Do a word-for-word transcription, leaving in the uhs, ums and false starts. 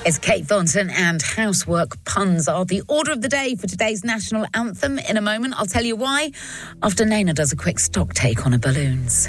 It's Kate Thornton, and housework puns are the order of the day for today's national anthem. In a moment, I'll tell you why, after Naina does a quick stock take on her balloons.